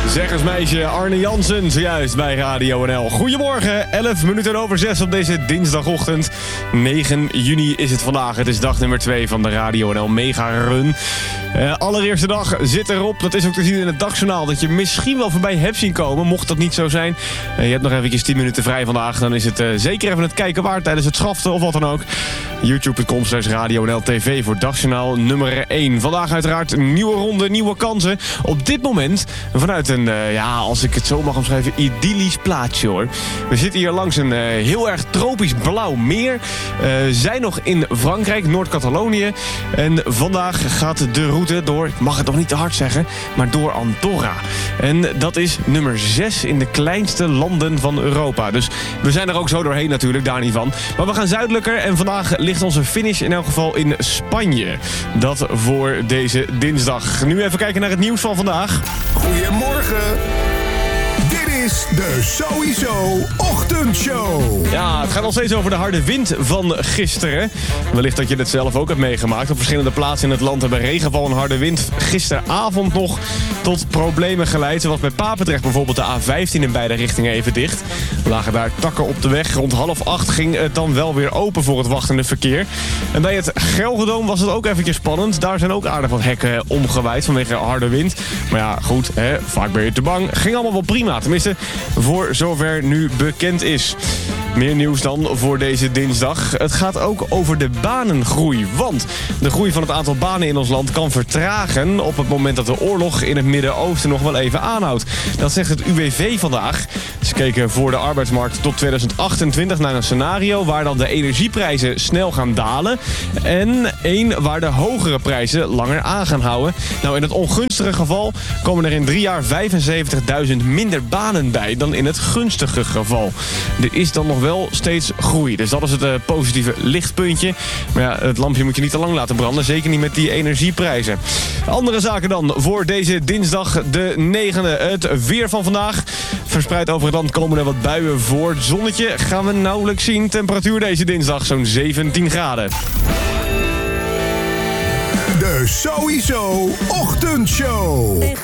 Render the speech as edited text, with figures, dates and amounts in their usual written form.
Zeggersmeisje Arne Jansen, zojuist bij Radio NL. Goedemorgen, 11 minuten over 6 op deze dinsdagochtend. 9 juni is het vandaag. Het is dag nummer 2 van de Radio NL Mega Run. Allereerste dag zit erop. Dat is ook te zien in het dagjournaal. Dat je misschien wel voorbij hebt zien komen. Mocht dat niet zo zijn. Je hebt nog eventjes 10 minuten vrij vandaag. Dan is het zeker even het kijken waard tijdens het schaften of wat dan ook. YouTube.com/Radio NL TV voor dagjournaal nummer 1. Vandaag uiteraard nieuwe ronde, nieuwe kansen. Op dit moment vanuit een, als ik het zo mag omschrijven, idyllisch plaatsje hoor. We zitten hier langs een heel erg tropisch blauw meer. Zijn nog in Frankrijk, Noord-Catalonië. En vandaag gaat de route door, ik mag het nog niet te hard zeggen, maar door Andorra. En dat is nummer 6 in de kleinste landen van Europa. Dus we zijn er ook zo doorheen natuurlijk, daar niet van. Maar we gaan zuidelijker en vandaag ligt onze finish in elk geval in Spanje. Dat voor deze dinsdag. Nu even kijken naar het nieuws van vandaag. Goedemorgen. Dit is de Sowieso Ochtendshow. Ja, het gaat nog steeds over de harde wind van gisteren. Wellicht dat je het zelf ook hebt meegemaakt. Op verschillende plaatsen in het land hebben regenval en harde wind gisteravond nog tot problemen geleid. Zoals bij Papendrecht bijvoorbeeld de A15 in beide richtingen even dicht. Er lagen daar takken op de weg. Rond 7:30 ging het dan wel weer open voor het wachtende verkeer. En bij het Gelredome was het ook eventjes spannend. Daar zijn ook aardig wat hekken omgewaaid vanwege harde wind. Maar ja, goed, vaak ben je te bang. Ging allemaal wel prima. Tenminste, voor zover nu bekend is. Meer nieuws dan voor deze dinsdag. Het gaat ook over de banengroei. Want de groei van het aantal banen in ons land kan vertragen op het moment dat de oorlog in het Midden-Oosten nog wel even aanhoudt. Dat zegt het UWV vandaag. Ze keken voor de arbeidsmarkt tot 2028 naar een scenario waar dan de energieprijzen snel gaan dalen. En één waar de hogere prijzen langer aan gaan houden. Nou, in het ongunstige geval komen er in 3 jaar 75.000 minder banen bij dan in het gunstige geval. Er is dan nog wel steeds groei. Dus dat is het positieve lichtpuntje. Maar ja, het lampje moet je niet te lang laten branden. Zeker niet met die energieprijzen. Andere zaken dan voor deze dinsdag de 9e. Het weer van vandaag. Verspreid over het land komen er wat buien voor. Het zonnetje gaan we nauwelijks zien. Temperatuur deze dinsdag zo'n 17 graden. De Sowieso Ochtendshow.